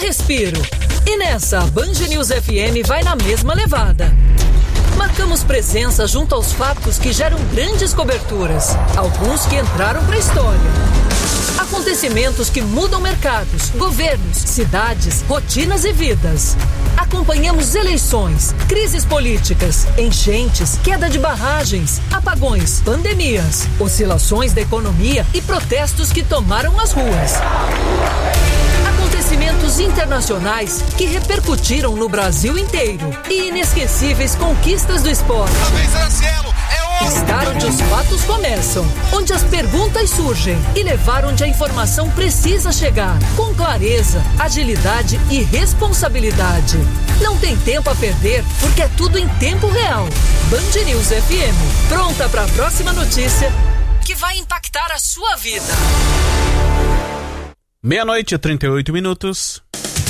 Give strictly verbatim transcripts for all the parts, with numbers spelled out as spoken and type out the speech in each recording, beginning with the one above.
respiro. E nessa, a Band News F M vai na mesma levada. Marcamos presença junto aos fatos que geram grandes coberturas, alguns que entraram para a história. Acontecimentos que mudam mercados, governos, cidades, rotinas e vidas. Acompanhamos eleições, crises políticas, enchentes, queda de barragens, apagões, pandemias, oscilações da economia e protestos que tomaram as ruas. Acontecimentos internacionais que repercutiram no Brasil inteiro e inesquecíveis conquistas do esporte. Estar onde os fatos começam, onde as perguntas surgem e levar onde a informação precisa chegar, com clareza, agilidade e responsabilidade. Não tem tempo a perder, porque é tudo em tempo real. Band News F M, pronta para a próxima notícia que vai impactar a sua vida. Meia-noite e trinta e oito minutos.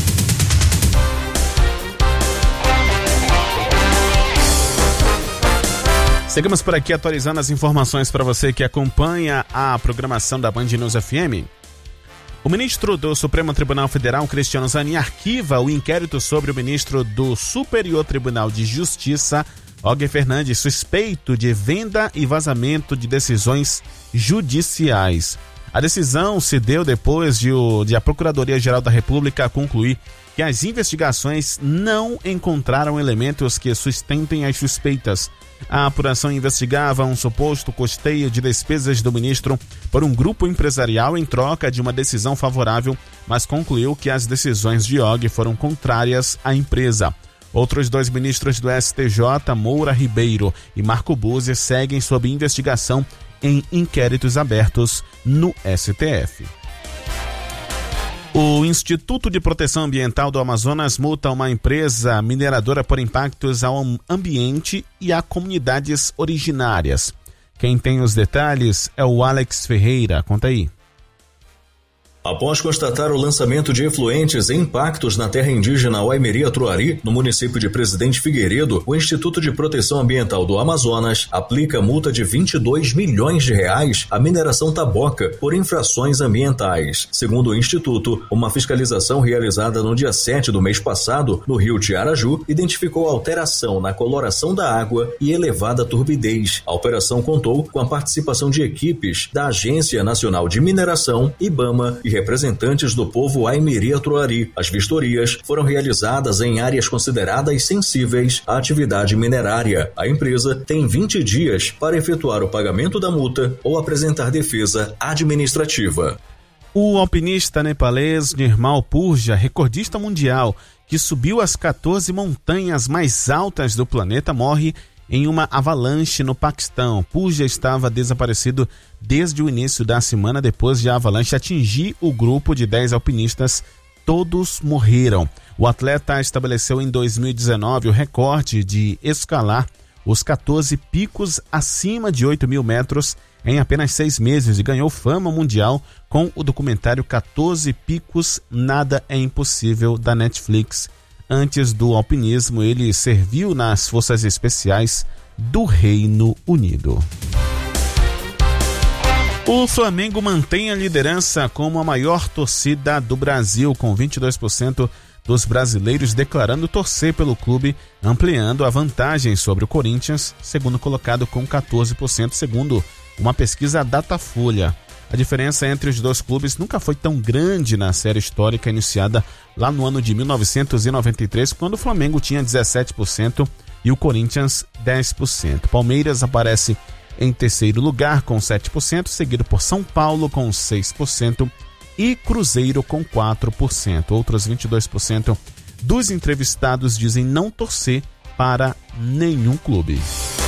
Seguimos por aqui atualizando as informações para você que acompanha a programação da Band News F M. O ministro do Supremo Tribunal Federal, Cristiano Zanin, arquiva o inquérito sobre o ministro do Superior Tribunal de Justiça, Og Fernandes, suspeito de venda e vazamento de decisões judiciais. A decisão se deu depois de, o, de a Procuradoria-Geral da República concluir que as investigações não encontraram elementos que sustentem as suspeitas. A apuração investigava um suposto custeio de despesas do ministro por um grupo empresarial em troca de uma decisão favorável, mas concluiu que as decisões de Og foram contrárias à empresa. Outros dois ministros do S T J, Moura Ribeiro e Marco Buzzi, seguem sob investigação em inquéritos abertos no S T F. O Instituto de Proteção Ambiental do Amazonas multa uma empresa mineradora por impactos ao ambiente e a comunidades originárias. Quem tem os detalhes é o Alex Ferreira. Conta aí. Após constatar o lançamento de efluentes e impactos na terra indígena Waimiri-Atruari, no município de Presidente Figueiredo, o Instituto de Proteção Ambiental do Amazonas aplica multa de vinte e dois milhões de reais à mineração Taboca por infrações ambientais. Segundo o Instituto, uma fiscalização realizada no dia sete do mês passado, no rio de Araju, identificou alteração na coloração da água e elevada turbidez. A operação contou com a participação de equipes da Agência Nacional de Mineração, IBAMA e representantes do povo Waimiri-Atruari. As vistorias foram realizadas em áreas consideradas sensíveis à atividade minerária. A empresa tem vinte dias para efetuar o pagamento da multa ou apresentar defesa administrativa. O alpinista nepalês Nirmal Purja, recordista mundial, que subiu as quatorze montanhas mais altas do planeta, morre em uma avalanche no Paquistão. Purja estava desaparecido desde o início da semana depois de a avalanche atingir o grupo de dez alpinistas. Todos morreram. O atleta estabeleceu em dois mil e dezenove o recorde de escalar os quatorze picos acima de oito mil metros em apenas seis meses e ganhou fama mundial com o documentário quatorze Picos, Nada é Impossível, da Netflix. Antes do alpinismo, ele serviu nas Forças Especiais do Reino Unido. O Flamengo mantém a liderança como a maior torcida do Brasil, com vinte e dois por cento dos brasileiros declarando torcer pelo clube, ampliando a vantagem sobre o Corinthians, segundo colocado com catorze por cento, segundo uma pesquisa Datafolha. A diferença entre os dois clubes nunca foi tão grande na série histórica iniciada lá no ano de mil novecentos e noventa e três, quando o Flamengo tinha dezessete por cento e o Corinthians dez por cento. Palmeiras aparece em terceiro lugar com sete por cento, seguido por São Paulo com seis por cento e Cruzeiro com quatro por cento. Outros vinte e dois por cento dos entrevistados dizem não torcer para nenhum clube.